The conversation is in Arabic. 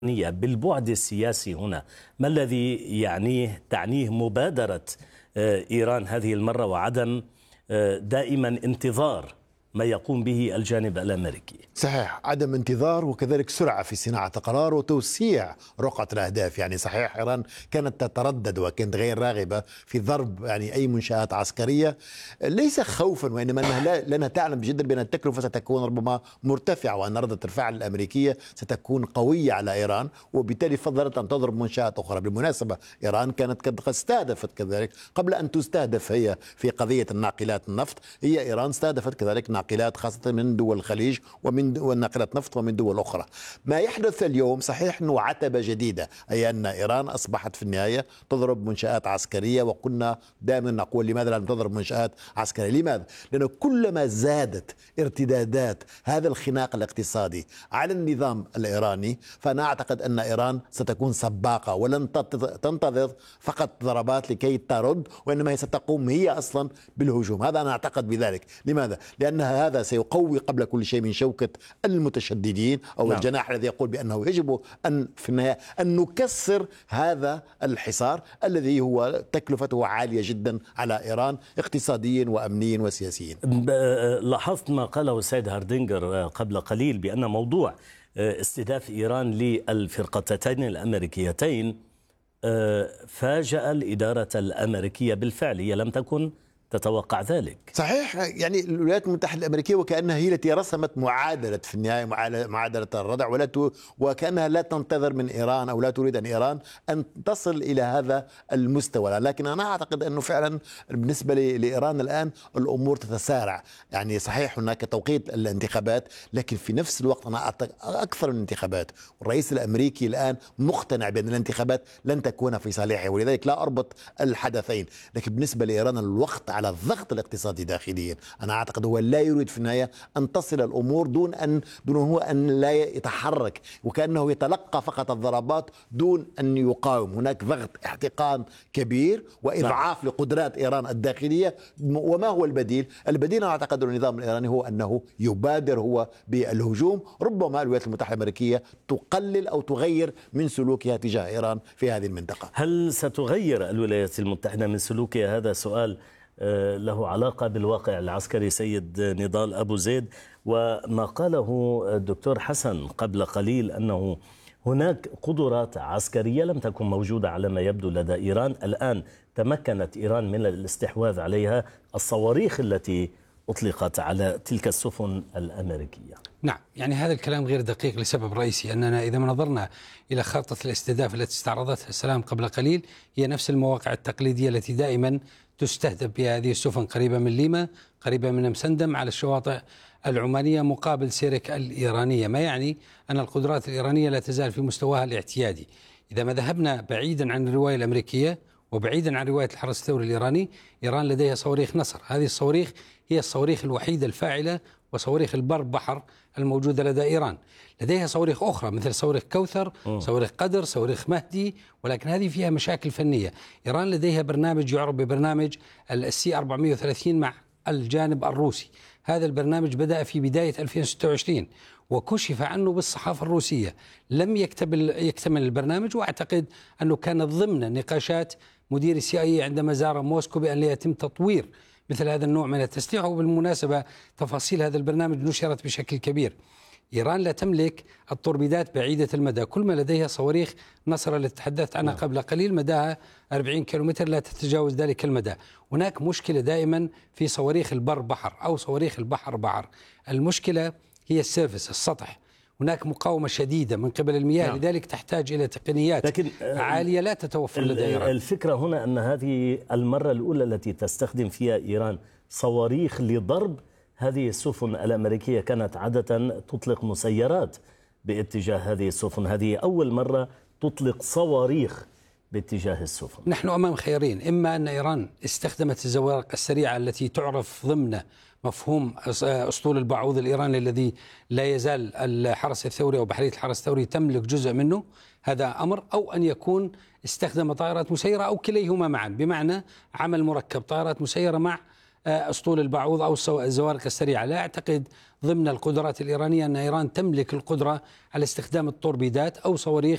بالبعد السياسي هنا، ما الذي تعنيه مبادرة إيران هذه المرة وعدم دائما انتظار ما يقوم به الجانب الأمريكي؟ صحيح، عدم انتظار وكذلك سرعة في صناعة قرار وتوسيع رقعة الأهداف. يعني صحيح إيران كانت تتردد وكانت غير راغبة في ضرب أي منشآت عسكرية، ليس خوفا وإنما لأنها تعلم جدا بأن التكلفة ستكون ربما مرتفعة وأن ردة الفعل الأمريكية ستكون قوية على إيران، وبالتالي فضلت أن تضرب منشآت أخرى. بالمناسبة إيران كانت قد استهدفت كذلك قبل أن تستهدف هي في قضية الناقلات النفط، هي إيران استهدفت كذلك ناقلات خاصة من دول الخليج ومن ناقلات نفط ومن دول أخرى. ما يحدث اليوم صحيح أنه عتبة جديدة، أي أن إيران أصبحت في النهاية تضرب منشآت عسكرية، وكنا دائما نقول لماذا لا تضرب منشآت عسكرية؟ لماذا؟ لأنه كلما زادت ارتدادات هذا الخناق الاقتصادي على النظام الإيراني، فأنا أعتقد أن إيران ستكون سباقة ولن تنتظر فقط ضربات لكي ترد، وإنما هي ستقوم هي أصلا بالهجوم. هذا أنا أعتقد بذلك. لماذا؟ لأن هذا سيقوي قبل كل شيء من شوكة المتشددين أو نعم. الجناح الذي يقول بأنه يجب أن في النهاية أن نكسر هذا الحصار الذي هو تكلفته عالية جدا على إيران اقتصاديا وأمنيا وسياسيا. لاحظت ما قاله السيد هاردينجر قبل قليل بأن موضوع استهداف إيران للفرقتين الأمريكيتين فاجأ الإدارة الأمريكية بالفعل، هي لم تكن تتوقع ذلك. صحيح، الولايات المتحدة الأمريكية وكأنها هي التي رسمت معادلة في النهاية معادلة الردع، وكأنها لا تنتظر من إيران أو لا تريد أن إيران أن تصل إلى هذا المستوى. لكن أنا أعتقد أنه فعلا بالنسبة لإيران الآن الأمور تتسارع. صحيح هناك توقيت الانتخابات، لكن في نفس الوقت أنا أعتقد أكثر من الانتخابات، والرئيس الأمريكي الآن مقتنع بأن الانتخابات لن تكون في صالحه، ولذلك لا أربط الحدثين. لكن بالنسبة لإيران الوقت على الضغط الاقتصادي داخليا، أنا أعتقد هو لا يريد في النهاية أن تصل الأمور دون هو أن لا يتحرك، وكأنه يتلقى فقط الضربات دون أن يقاوم. هناك ضغط احتقان كبير وإضعاف لقدرات إيران الداخلية. وما هو البديل؟ البديل أنا أعتقد النظام الإيراني هو أنه يبادر هو بالهجوم. ربما الولايات المتحدة الأمريكية تقلل أو تغير من سلوكها تجاه إيران في هذه المنطقة. هل ستغير الولايات المتحدة من سلوكها؟ هذا سؤال له علاقة بالواقع العسكري. سيد نضال أبو زيد، وما قاله الدكتور حسن قبل قليل أنه هناك قدرات عسكرية لم تكن موجودة على ما يبدو لدى إيران، الآن تمكنت إيران من الاستحواذ عليها، الصواريخ التي أطلقت على تلك السفن الأمريكية. نعم، هذا الكلام غير دقيق لسبب رئيسي، أننا إذا ما نظرنا إلى خارطة الاستهداف التي استعرضتها السلام قبل قليل هي نفس المواقع التقليدية التي دائما تستهدف بها هذه السفن، قريبة من ليما، قريبة من مسندم على الشواطئ العمانية مقابل سيرك الإيرانية، ما يعني أن القدرات الإيرانية لا تزال في مستواها الاعتيادي. إذا ما ذهبنا بعيدا عن الرواية الأمريكية وبعيدا عن رواية الحرس الثوري الإيراني، إيران لديها صواريخ نصر. هذه الصواريخ هي الصواريخ الوحيدة الفاعلة وصواريخ البر بحر الموجودة لدى إيران. لديها صواريخ أخرى مثل صواريخ كوثر، صواريخ قدر، صواريخ مهدي، ولكن هذه فيها مشاكل فنية. إيران لديها برنامج يعرف ببرنامج السي 430 مع الجانب الروسي. هذا البرنامج بدأ في بداية 2026 وكشف عنه بالصحافة الروسية. لم يكتمل البرنامج، وأعتقد أنه كان ضمن نقاشات مدير CIA عندما زار موسكو بأن لا يتم تطوير مثل هذا النوع من التسليح. وبالمناسبة تفاصيل هذا البرنامج نشرت بشكل كبير. إيران لا تملك التوربيدات بعيدة المدى، كل ما لديها صواريخ نصر التي تحدثت عنها قبل قليل مداها 40 كيلومتر، لا تتجاوز ذلك المدى. هناك مشكلة دائما في صواريخ البر بحر أو صواريخ البحر بحر، المشكلة هي السيرفس، السطح. هناك مقاومة شديدة من قبل المياه، لذلك تحتاج إلى تقنيات عالية لا تتوفر لدى إيران. الفكرة هنا أن هذه المرة الأولى التي تستخدم فيها إيران صواريخ لضرب هذه السفن الأمريكية. كانت عادة تطلق مسيرات باتجاه هذه السفن، هذه أول مرة تطلق صواريخ باتجاه السفن. نحن أمام خيارين: إما أن إيران استخدمت الزوارق السريعة التي تعرف ضمن مفهوم أسطول البعوض الإيراني الذي لا يزال الحرس الثوري أو بحرية الحرس الثوري تملك جزء منه، هذا أمر، أو أن يكون استخدم طائرات مسيرة أو كليهما معا، بمعنى عمل مركب طائرات مسيرة مع أسطول البعوض أو الزوارق السريعة. لا أعتقد ضمن القدرات الإيرانية أن إيران تملك القدرة على استخدام التوربيدات أو صواريخ